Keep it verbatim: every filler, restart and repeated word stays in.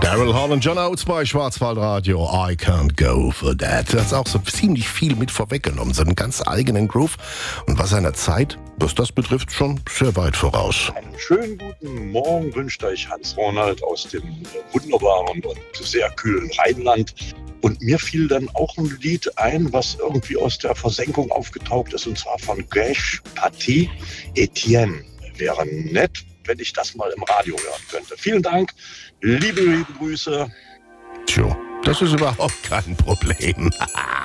Daryl Hall und John Oates bei Schwarzwaldradio. I can't go for that. Das ist auch so ziemlich viel mit vorweggenommen. So einen ganz eigenen Groove. Und was seiner Zeit, was das betrifft, schon sehr weit voraus. Einen schönen guten Morgen wünscht euch Hans Ronald aus dem wunderbaren und sehr kühlen Rheinland. Und mir fiel dann auch ein Lied ein, was irgendwie aus der Versenkung aufgetaucht ist, und zwar von Gage Paty Etienne. Wäre nett, wenn ich das mal im Radio hören könnte. Vielen Dank, liebe, liebe Grüße. Tja, das ist überhaupt kein Problem.